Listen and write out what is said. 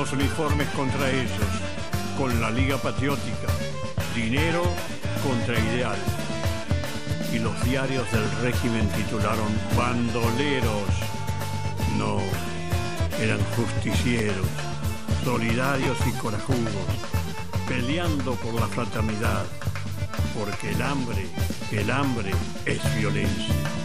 los uniformes contra ellos, con la Liga Patriótica, dinero contra ideal. Y los diarios del régimen titularon bandoleros. No, eran justicieros, solidarios y corajudos, peleando por la fraternidad, porque el hambre es violencia.